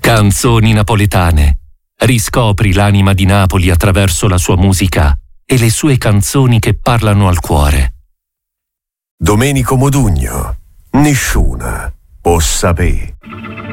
Canzoni napoletane. Riscopri l'anima di Napoli attraverso la sua musica e le sue canzoni che parlano al cuore. Domenico Modugno. Nessuna può sapere.